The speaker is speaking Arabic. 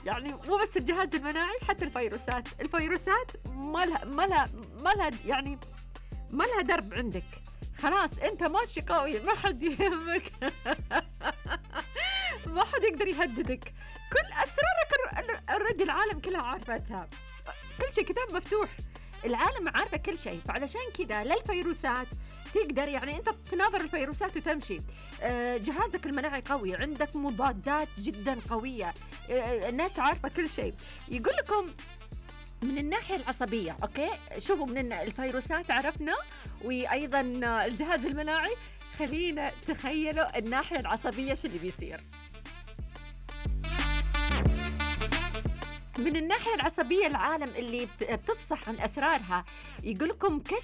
يعني مو بس الجهاز المناعي، حتى الفيروسات ما لها يعني ما لها درب عندك، خلاص انت ماشي قوي، ما حد يهمك. ما حد يقدر يهددك، كل اسرارك الرد العالم كلها عارفتها، كل شيء كتاب مفتوح، العالم عارفه كل شيء. فعلشان كذا للفيروسات تقدر يعني انت تناظر الفيروسات وتمشي. جهازك المناعي قوي، عندك مضادات جدا قويه، الناس عارفه كل شيء. يقول لكم من الناحية العصبية، أوكي شوفوا، من الفيروسات عرفنا، وأيضا الجهاز المناعي، خلينا تخيلوا الناحية العصبية شو اللي بيصير. من الناحية العصبية العالم اللي بتفصح عن أسرارها، يقول لكم